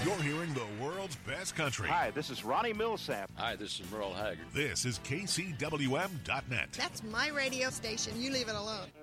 You're hearing the world's best country. Hi, this is Ronnie Millsap. Hi, this is Merle Haggard. This is KCWM.net. That's my radio station. You leave it alone.